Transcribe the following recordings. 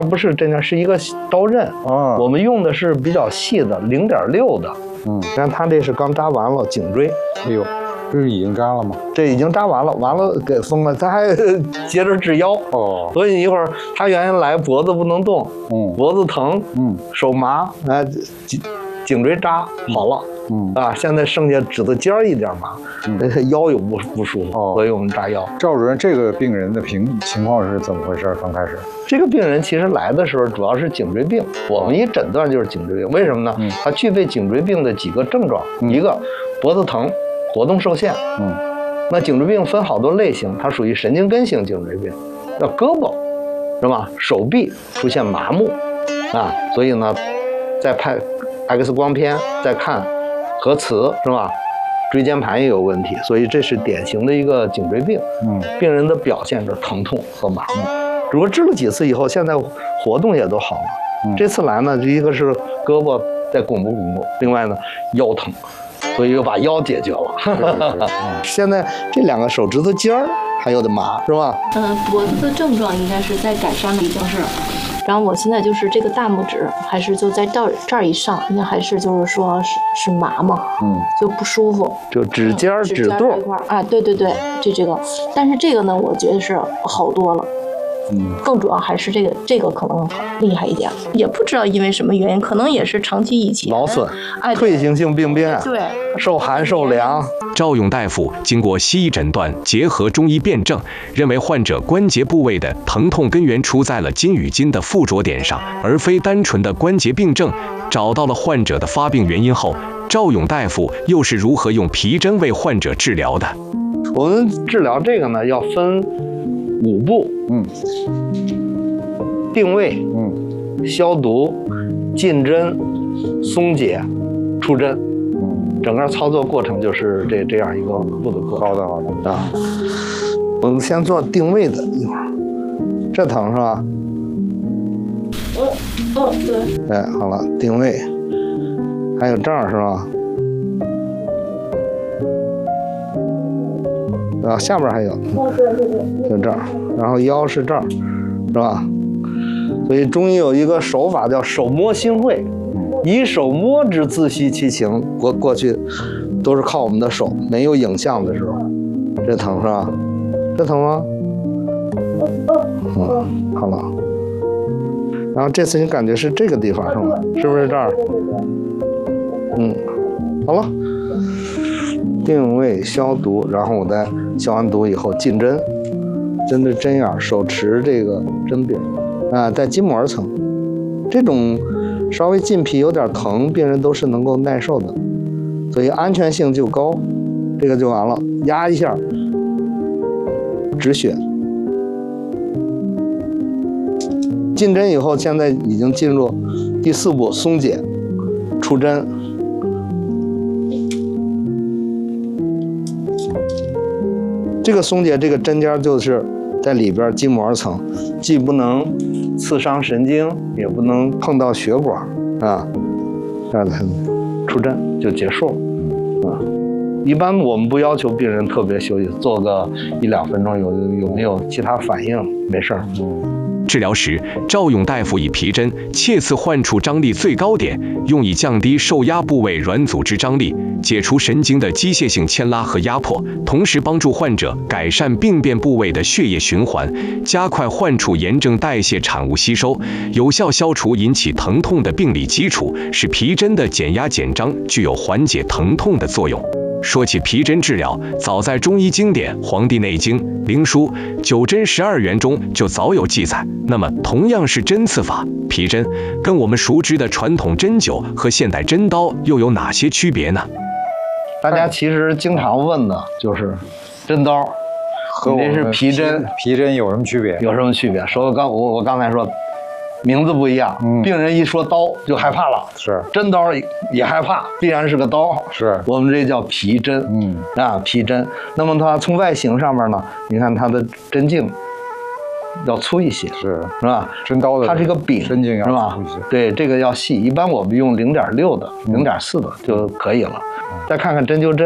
不是针尖，是一个刀刃。我们用的是比较细的0.6的。但它这是刚扎完了颈椎。 哎呦，这是已经扎了吗？ 这已经扎完了，完了给封了，它还接着治腰。所以一会儿他原来来脖子不能动，脖子疼，手麻，颈椎扎好了。现在剩下指头尖一点麻，腰有不舒服，所以我们扎腰。 赵主任，这个病人的情况是怎么回事？刚开始， 这个病人其实来的时候主要是颈椎病，我们一诊断就是颈椎病。为什么呢？他具备颈椎病的几个症状，一个脖子疼，活动受限。那颈椎病分好多类型，它属于神经根性颈椎病，那胳膊是吧？手臂出现麻木所以呢，再拍 X 光片，再看核磁是吧？椎间盘也有问题，所以这是典型的一个颈椎病。病人的表现是疼痛和麻木。如果治了几次以后，现在活动也都好了。这次来呢，一个是胳膊在巩固，另外呢腰疼，所以又把腰解决了。现在这2个手指头尖儿还有点麻，是吧？ 脖子的症状应该是在改善了，已经是。然后我现在就是这个大拇指还是就在这儿以上，应该还是就是说是麻嘛，就不舒服， 就指尖儿、指肚这块对，这个，但是这个呢，我觉得是好多了。更主要还是这个可能厉害一点，也不知道因为什么原因，可能也是长期以前劳损、退行性病变， 对， 受寒受凉。 赵勇大夫经过西医诊断，结合中医辩证，认为患者关节部位的疼痛根源出在了筋与筋的附着点上，而非单纯的关节病症。找到了患者的发病原因后，赵勇大夫又是如何用皮针为患者治疗的？ 我们治疗这个呢，要分5步。定位，消毒、进针、松解、出针，整个操作过程就是这样一个步的过程。 好的我们先做定位的，一会儿这疼是吧？对。好了，定位，还有这儿是吧？下边还有，就这儿，然后腰是这儿，是吧？所以中医有一个手法叫手摸心会，以手摸之，自悉其情。过去都是靠我们的手，没有影像的时候，这疼是吧？这疼吗？好了。然后这次你感觉是这个地方是吗？是不是这儿？好了。定位消毒，然后我再消完毒以后进针，针的针眼，手持这个针柄在筋膜层，这种稍微进皮有点疼，病人都是能够耐受的，所以安全性就高。这个就完了，压一下止血。进针以后，现在已经进入第4步，松解出针。这个松解，这个针尖就是在里边筋膜层，既不能刺伤神经，也不能碰到血管这样才出针就结束一般我们不要求病人特别休息，做个1-2分钟，有没有其他反应？没事儿。 治疗时，赵勇大夫以皮针切刺患处张力最高点，用以降低受压部位软组织张力，解除神经的机械性牵拉和压迫，同时帮助患者改善病变部位的血液循环，加快患处炎症代谢产物吸收，有效消除引起疼痛的病理基础，使皮针的减压减张具有缓解疼痛的作用。说起皮针治疗，早在中医经典《黄帝内经·灵枢·9针12元》中就早有记载。那么，同样是针刺法，皮针跟我们熟知的传统针灸和现代针刀又有哪些区别呢？ 大家其实经常问的就是针刀和这是皮针， 皮针有什么区别？ 有什么区别？说我刚才说。名字不一样，病人一说刀就害怕了， 是针刀也害怕，必然是个刀， 是我们这叫皮针，皮针。那么它从外形上面呢，你看它的针径要粗一些，是吧？ 针刀的它是一个柄， 针径要是吧？对，这个要细，一般我们用0.6的、0.4的就可以了。再看看针灸针，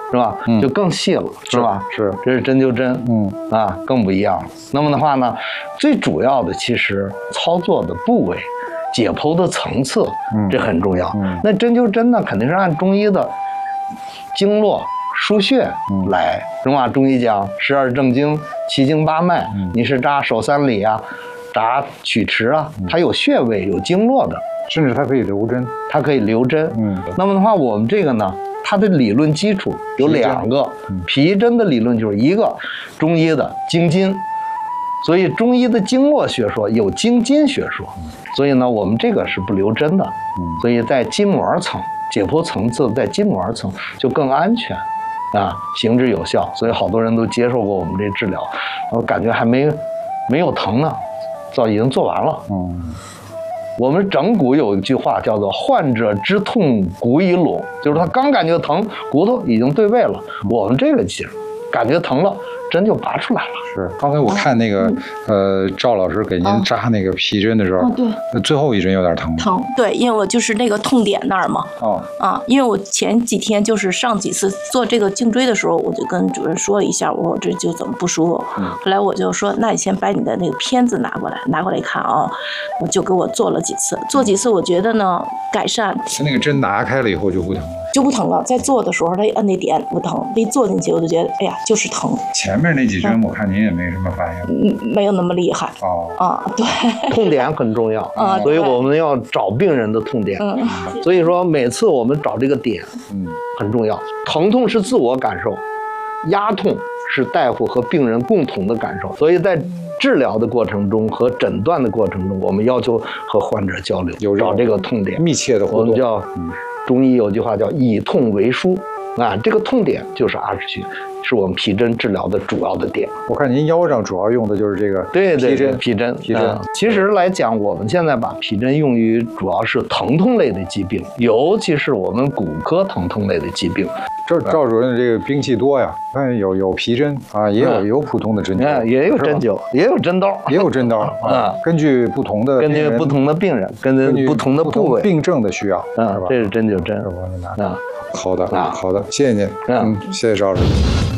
是吧？就更细了，是吧？ 是， 这是针灸针，更不一样了。那么的话呢，最主要的其实操作的部位、解剖的层次，这很重要。那针灸针呢，肯定是按中医的经络、腧穴来，是吧？中医讲12正经、7经8脉，你是扎手三里啊，扎曲池啊，它有穴位、有经络的， 甚至它可以留针， 它可以留针。那么的话，我们这个呢，它的理论基础有2个。皮针的理论就是一个中医的经筋，所以中医的经络学说有经筋学说，所以呢，我们这个是不留针的。所以在筋膜层解剖层次，在筋膜层就更安全啊，行之有效。所以好多人都接受过我们这治疗，我感觉还没有疼呢，早已经做完了。我们整骨有一句话叫做"患者之痛骨已拢"，就是他刚感觉疼，骨头已经对位了。我们这个劲儿，感觉疼了，针就拔出来了。 是，刚才我看那个赵老师给您扎那个皮针的时候， 对， 最后一针有点疼吗？ 疼，对，因为我就是那个痛点那儿嘛。因为我前几天就是上几次做这个颈椎的时候，我就跟主任说了一下，我说这就怎么不舒服。后来我就说，那你先把你的那个片子拿过来看啊。我就给我做了几次，我觉得呢改善。 那个针拿开了以后就不疼了。 就不疼了，在做的时候，他一摁那点不疼，一坐进去我就觉得，哎呀，就是疼。 前面那几针我看您也没什么反应， 没有那么厉害。对， 痛点很重要所以我们要找病人的痛点。所以说每次我们找这个点，很重要。疼痛是自我感受，压痛是大夫和病人共同的感受。所以在治疗的过程中和诊断的过程中，我们要求和患者交流，找这个痛点， 密切的互动。 我们叫中医有句话叫以痛为枢这个痛点就是阿是穴，是我们皮针治疗的主要的点。 我看您腰上主要用的就是这个皮针。 其实来讲，我们现在把皮针用于主要是疼痛类的疾病，尤其是我们骨科疼痛类的疾病。 赵主任这个兵器多呀，看有皮针也有普通的针灸， 也有针灸，也有针刀，根据不同的病人，根据不同的部位、 病症的需要，是吧？ 这是针灸针好的，谢谢您，谢谢赵老师。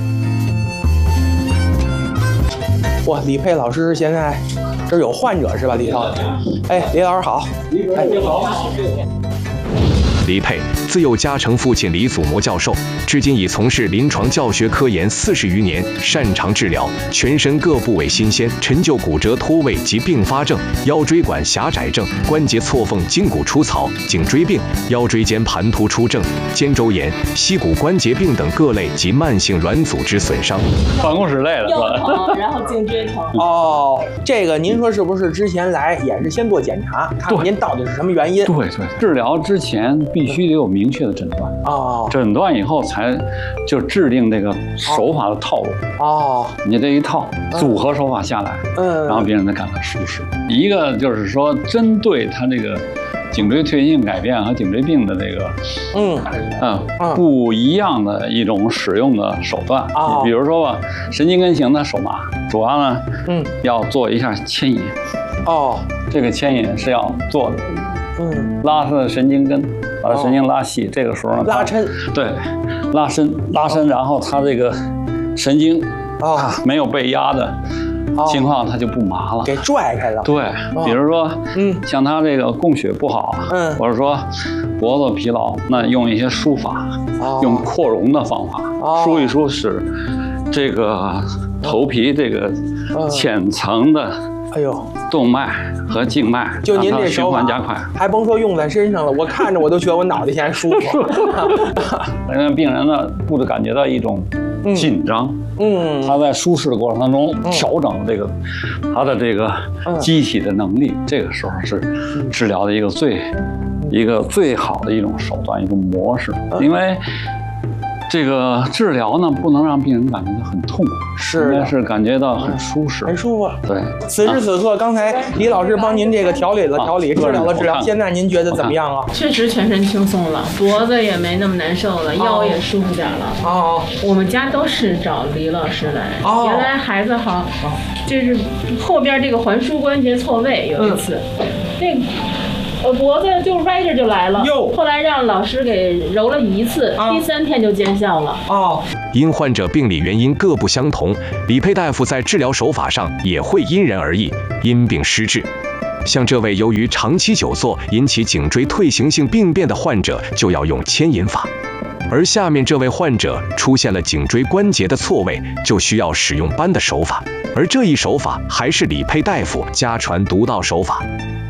哇，李佩老师现在这有患者是吧？李老师，李老师好， 你好。李佩，自幼家承父亲李祖模教授，至今已从事临床教学科研40余年，擅长治疗全身各部位新鲜、陈旧骨折脱位及并发症、腰椎管狭窄症、关节错缝、筋骨出槽、颈椎病、腰椎间盘突出症、肩周炎、膝骨关节病等各类及慢性软组织损伤。 办公室累了， 腰疼，然后颈椎疼。 这个您说是不是之前来也是先做检查，看看您到底是什么原因？ 对，治疗之前必须得有明确的诊断诊断以后才就制定这个手法的套路你这一套组合手法下来，然后病人才感到舒适。一个就是说针对他这个颈椎退行性改变和颈椎病的这个不一样的一种使用的手段比如说吧，神经根型的手麻，主要呢要做一下牵引这个牵引是要做的拉他的神经根，把神经拉细，这个时候呢拉抻， 对，拉伸，然后他这个神经没有被压的情况，它就不麻了， 给拽开了。 对，比如说像他这个供血不好或者说脖子疲劳，那用一些输法，用扩容的方法输一输，使这个头皮这个浅层的动脉和静脉就您这循环加快， 还甭说用在身上了，我看着我都觉得我脑袋现在舒服。 让病人呢不感觉到一种紧张，他在舒适的过程当中调整这个他的这个机体的能力，这个时候是治疗的一个最好的一种手段，一种模式，因为这个治疗呢，不能让病人感觉到很痛苦，是感觉到很舒适， 很舒服。 对， 此时此刻，刚才李老师帮您这个调理了调理，治疗了治疗，现在您觉得怎么样啊？ 确实全身轻松了，脖子也没那么难受了，腰也舒服点了。我们家都是找李老师来，原来孩子好，就是后边这个寰枢关节错位有一次， 脖子就歪着就来了。后来让老师给揉了1次，第3天就见效了。 因患者病理原因各不相同，李佩大夫在治疗手法上也会因人而异，因病施治。像这位由于长期久坐引起颈椎退行性病变的患者，就要用牵引法。而下面这位患者出现了颈椎关节的错位，就需要使用扳的手法，而这一手法还是李佩大夫家传独到手法。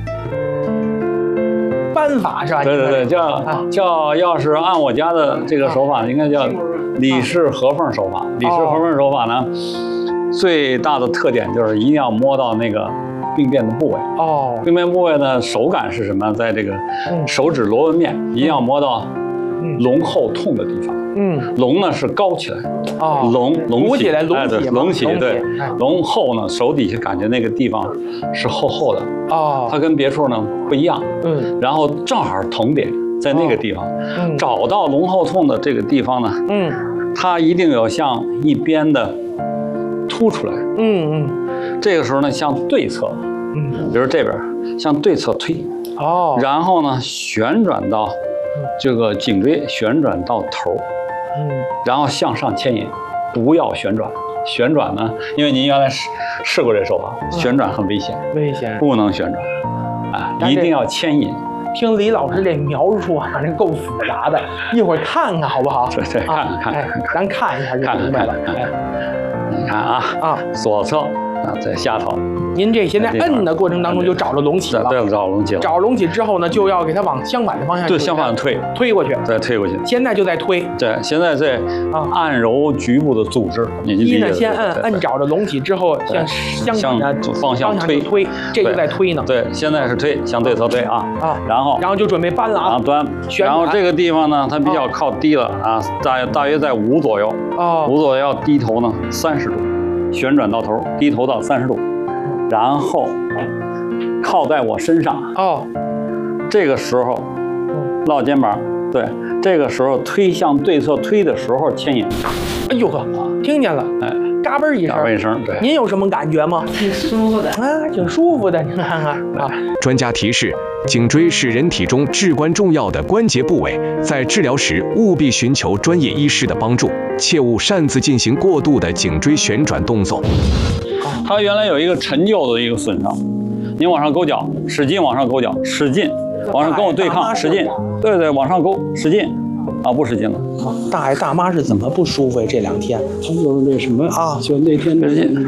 扳法是吧？ 对，叫要是按我家的这个手法，应该叫李氏合缝手法。李氏合缝手法呢，最大的特点就是一定要摸到那个病变的部位。病变部位呢，手感是什么？在这个手指螺纹面一定要摸到龙后痛的地方。龙呢是高起来，龙起来，龙起，对，龙后呢手底下感觉那个地方是厚厚的，它跟别处呢不一样，然后正好同点在那个地方，找到龙后痛的这个地方呢，它一定有向一边的凸出来，这个时候呢向对侧，比如这边向对侧推，然后呢旋转到这个颈椎，旋转到头。然后向上牵引，不要旋转。旋转呢，因为您原来试过这手法，旋转很危险，不能旋转，一定要牵引。 听李老师这描述啊，这够复杂的，一会儿看看好不好？ 对，看， 咱看一下就明白了。 你看啊，左侧在下头。 您这现在摁的过程当中就找着隆起了， 对，找隆起了。 找隆起之后呢，就要给它往相反的方向， 对，相反推过去，对，推过去。 现在就在推， 对，现在在按揉局部的组织。 一呢，先摁找着隆起之后，向相反的方向推，这就在推呢。 对，现在是推，向对侧推然后就准备扳了啊， 扳。然后这个地方呢，它比较靠低了啊，大约在5左右，5左右要低头呢30度，旋转到头，低头到30度。然后靠在我身上这个时候落肩膀，对，这个时候推向对侧推的时候牵引。 哎呦呵，听见了，嘎嘣一声，对。您有什么感觉吗？ 挺舒服的挺舒服的，您看看啊。 专家提示：颈椎是人体中至关重要的关节部位，在治疗时务必寻求专业医师的帮助，切勿擅自进行过度的颈椎旋转动作。 它原来有一个陈旧的一个损伤，您往上勾脚，使劲往上勾脚，使劲往上跟我对抗，使劲，对，往上勾，使劲，不使劲了。 大爷大妈是怎么不舒服呀？这2天， 他就是那什么就那天使劲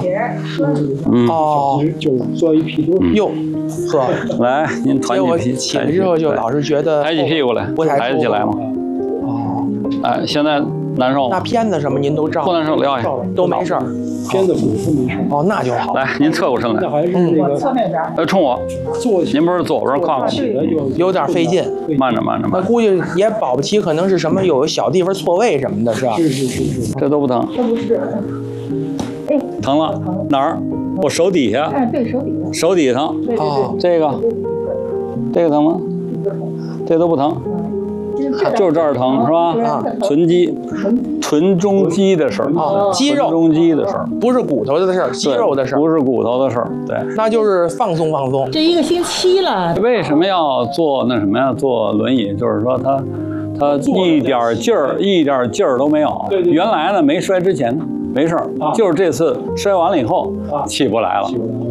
就做一屁墩。 哟，呵， 来，您团起屁， 起来之后就老是觉得抬起屁股来，抬得起来吗？现在难受吗？ 那片子什么您都照？ 不难受，聊一下都没事儿。 片子骨头没事。 那就好。 来，您侧过身来。 那还是那个侧面边。 冲我。您不是左边靠吗？ 有点费劲。 慢着。 那估计也保不齐，可能是什么有个小地方错位什么的，是吧？ 是。 这都不疼。 这不是。 疼了哪儿？我手底下。 对，手底下。 手底疼。这个疼吗？这都不疼。就是这儿疼是吧？臀中肌的事儿肌肉中肌的事儿， 不是骨头的事儿，肌肉的事儿， 不是骨头的事儿，对， 那就是放松。 这1个星期了， 为什么要坐那什么呀？坐轮椅，就是说他一点劲儿都没有。原来呢没摔之前没事儿，就是这次摔完了以后起不来了。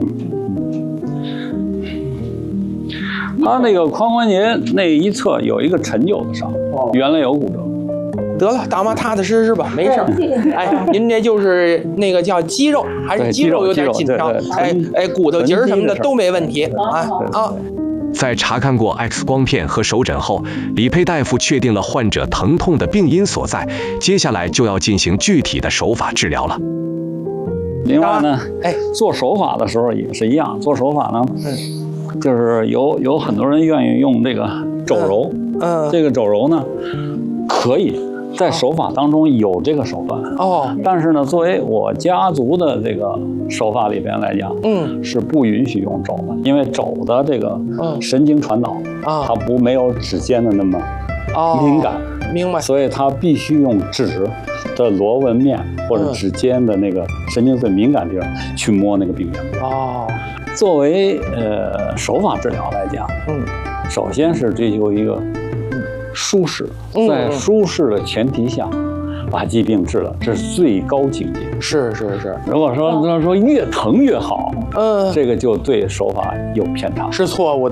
他那个髋关节那一侧有一个陈旧的伤，原来有骨折。 得了，大妈踏踏实实吧，没事儿。您这就是那个叫肌肉，还是肌肉有点紧张？骨头节什么的都没问题在查看过 X 光片和手诊后，李佩大夫确定了患者疼痛的病因所在，接下来就要进行具体的手法治疗了。 另外呢，做手法的时候也是一样，做手法呢，就是有很多人愿意用这个肘揉，这个肘揉呢，可以在手法当中有这个手段但是呢，作为我家族的这个手法里边来讲，是不允许用肘的，因为肘的这个神经传导，它没有指尖的那么敏感， 明白。 所以他必须用指的螺纹面或者指尖的那个神经最敏感地方去摸那个病原。 哦， 作为手法治疗来讲，首先是追求一个舒适，在舒适的前提下，把疾病治了，这是最高境界。 是。 如果说越疼越好，这个就对手法有偏差， 是错误的。